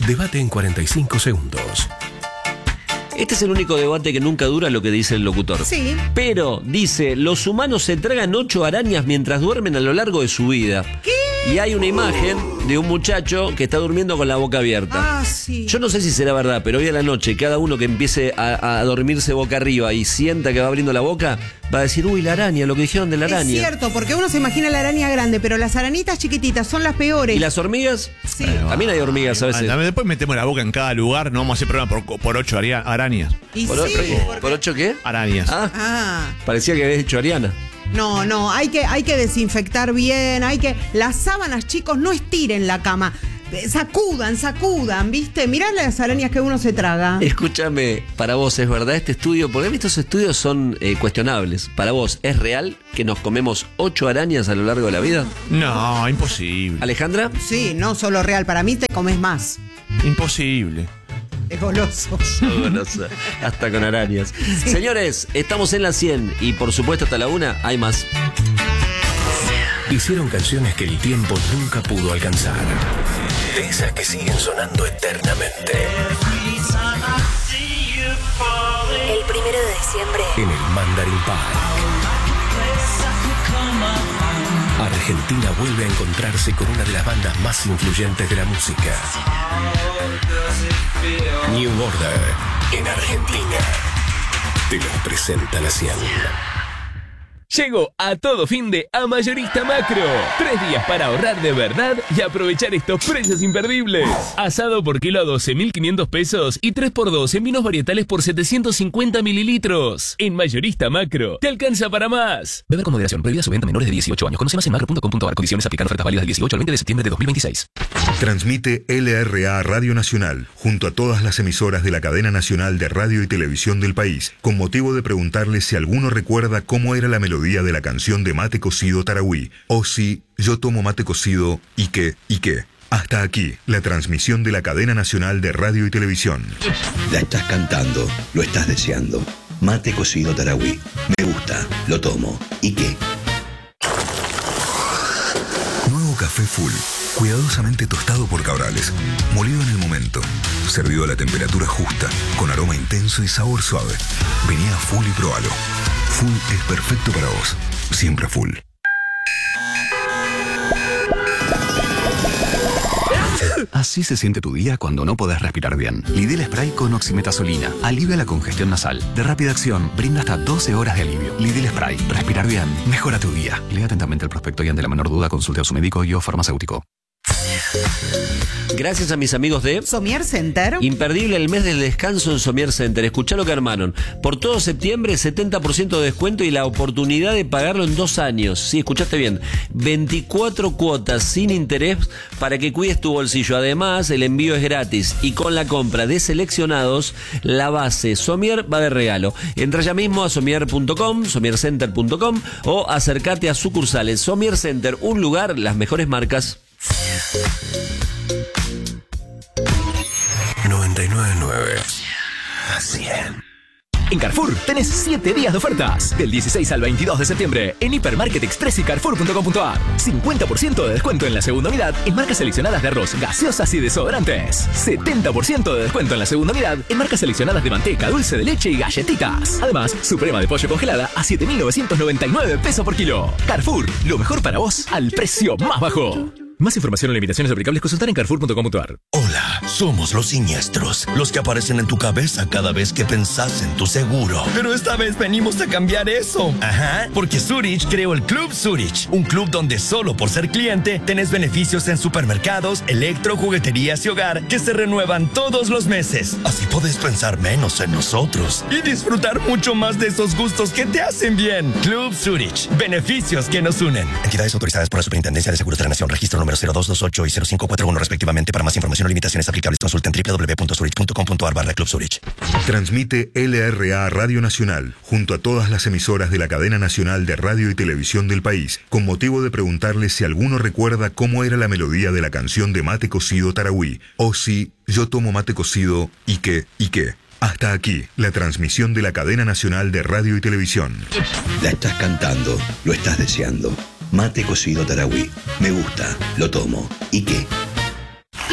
Debate en 45 segundos. Este es el único debate que nunca dura, lo que dice el locutor. Sí. Pero dice, los humanos se tragan 8 arañas mientras duermen a lo largo de su vida. ¿Qué? Y hay una imagen de un muchacho que está durmiendo con la boca abierta. Ah, sí. Yo no sé si será verdad, pero hoy a la noche cada uno que empiece a dormirse boca arriba y sienta que va abriendo la boca, va a decir, uy, la araña, lo que dijeron de la araña. Es cierto, porque uno se imagina la araña grande, pero las arañitas chiquititas son las peores. ¿Y las hormigas? Sí. También hay hormigas a veces. Después metemos la boca en cada lugar, no vamos a hacer programa por 8 arañas. Y ¿Por, sí, porque- ¿Por 8 qué? Arañas. Ah. Parecía que habías dicho Ariana. No, hay que desinfectar bien, las sábanas, chicos, no estiren la cama. Sacudan, ¿viste? Mirá las arañas que uno se traga. Escúchame, para vos, ¿es verdad este estudio? Porque estos estudios son cuestionables. Para vos, ¿es real que nos comemos 8 arañas a lo largo de la vida? No, imposible. ¿Alejandra? Sí, no solo real, para mí te comes más. Imposible. Es goloso. Golosa, hasta con arañas. Señores, estamos en la 100 y por supuesto hasta la 1 hay más. Hicieron canciones que el tiempo nunca pudo alcanzar. De esas que siguen sonando eternamente. El 1 de diciembre. En el Mandarin Park. Argentina vuelve a encontrarse con una de las bandas más influyentes de la música. New Order, en Argentina. Te los presenta la 100. Llegó a todo fin de a Mayorista Macro. 3 días para ahorrar de verdad y aprovechar estos precios imperdibles. Asado por kilo a 12.500 pesos y 3x2 en vinos varietales por 750 mililitros. En Mayorista Macro, te alcanza para más. Beber con moderación, prohibida su venta a menores de 18 años. Conoce más en macro.com.ar. Condiciones aplican. Ofertas válidas del 18 al 20 de septiembre de 2026. Transmite LRA Radio Nacional junto a todas las emisoras de la cadena nacional de radio y televisión del país, con motivo de preguntarle si alguno recuerda cómo era la melodía de la canción de Mate Cocido Tarahui, o si yo tomo mate cocido y qué. Hasta aquí, la transmisión de la cadena nacional de radio y televisión. La estás cantando, lo estás deseando. Mate Cocido Tarahui. Me gusta, lo tomo. ¿Y qué? Nuevo café Full, cuidadosamente tostado por Cabrales, molido en el momento, servido a la temperatura justa, con aroma intenso y sabor suave. Vení a Full y probalo. Full es perfecto para vos. Siempre Full. Así se siente tu día cuando no podés respirar bien. Lidl Spray con oximetazolina alivia la congestión nasal. De rápida acción, brinda hasta 12 horas de alivio. Lidl Spray. Respirar bien. Mejora tu día. Lea atentamente el prospecto y ante la menor duda consulte a su médico y o farmacéutico. Gracias a mis amigos de Somier Center. Imperdible el mes del descanso en Somier Center. Escuchá lo que armaron. Por todo septiembre, 70% de descuento y la oportunidad de pagarlo en 2 años. Sí, escuchaste bien. 24 cuotas sin interés para que cuides tu bolsillo. Además, el envío es gratis. Y con la compra de seleccionados, la base Somier va de regalo. Entra ya mismo a somier.com, somiercenter.com o acércate a sucursales. Somier Center, un lugar, las mejores marcas. 99.9 a 100. En Carrefour tenés 7 días de ofertas. Del 16 al 22 de septiembre en Hipermarket Express y Carrefour.com.ar. 50% de descuento en la segunda unidad en marcas seleccionadas de arroz, gaseosas y desodorantes. 70% de descuento en la segunda unidad en marcas seleccionadas de manteca, dulce de leche y galletitas. Además, suprema de pollo congelada a 7.999 pesos por kilo. Carrefour, lo mejor para vos al precio más bajo. Más información o limitaciones aplicables consultar en Carrefour.com.ar. Hola, somos los siniestros, los que aparecen en tu cabeza cada vez que pensás en tu seguro. Pero esta vez venimos a cambiar eso. Ajá, porque Zurich creó el Club Zurich, un club donde solo por ser cliente tenés beneficios en supermercados, electro, jugueterías y hogar que se renuevan todos los meses. Así podés pensar menos en nosotros y disfrutar mucho más de esos gustos que te hacen bien. Club Zurich, beneficios que nos unen. Entidades autorizadas por la Superintendencia de Seguros de la Nación, registro número 0228 y 0541 respectivamente. Para más información o limitaciones aplicables consulten www.zurich.com.ar/Club Zurich. Transmite LRA Radio Nacional junto a todas las emisoras de la cadena nacional de radio y televisión del país, con motivo de preguntarle si alguno recuerda cómo era la melodía de la canción de Mate Cocido Tarahui, o si yo tomo mate cocido y qué. Hasta aquí, la transmisión de la cadena nacional de radio y televisión. La estás cantando, lo estás deseando. Mate Cocido Tarahui. Me gusta, lo tomo. ¿Y qué?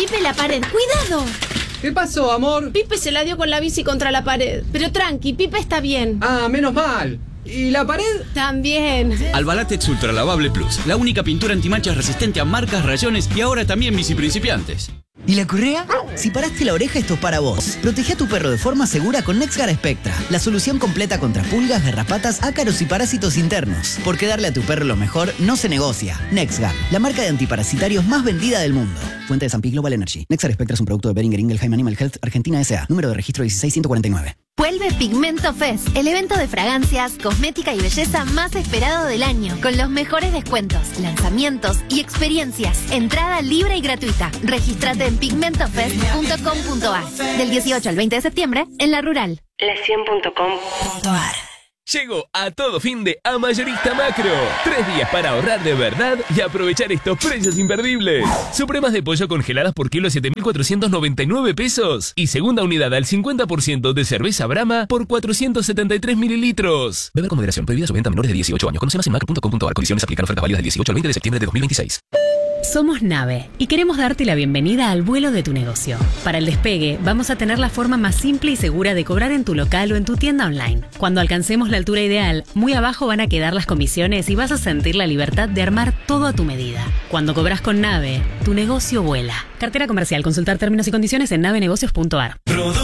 Pipe la pared. ¡Cuidado! ¿Qué pasó, amor? Pipe se la dio con la bici contra la pared. Pero tranqui, Pipe está bien. Ah, menos mal. ¿Y la pared? También. Albalatex Ultra Lavable Plus, la única pintura antimanchas resistente a marcas, rayones y ahora también bici principiantes. ¿Y la correa? Si paraste la oreja, esto es para vos. Protege a tu perro de forma segura con NexGard Spectra, la solución completa contra pulgas, garrapatas, ácaros y parásitos internos. Porque darle a tu perro lo mejor no se negocia. NexGard, la marca de antiparasitarios más vendida del mundo. Fuente de San Pi Global Energy. NexGard Spectra es un producto de Boehringer Ingelheim Animal Health Argentina S.A. Número de registro 16149. Vuelve Pigmento Fest, el evento de fragancias, cosmética y belleza más esperado del año, con los mejores descuentos, lanzamientos y experiencias. Entrada libre y gratuita. Regístrate en pigmentofest.com.ar del 18 al 20 de septiembre en La Rural. La100.com.ar. Llegó a todo fin de A Mayorista Macro. 3 días para ahorrar de verdad y aprovechar estos precios imperdibles. Supremas de pollo congeladas por kilo 7.499 pesos. Y segunda unidad al 50% de cerveza Brahma por 473 mililitros. Beber con moderación. Prohibida su venta a menores de 18 años. Conoce más en macro.com.ar. Condiciones aplican. Ofertas válidas del 18 al 20 de septiembre de 2026. Somos Nave y queremos darte la bienvenida al vuelo de tu negocio. Para el despegue, vamos a tener la forma más simple y segura de cobrar en tu local o en tu tienda online. Cuando alcancemos la altura ideal, muy abajo van a quedar las comisiones y vas a sentir la libertad de armar todo a tu medida. Cuando cobras con Nave, tu negocio vuela. Cartera comercial. Consultar términos y condiciones en navenegocios.ar.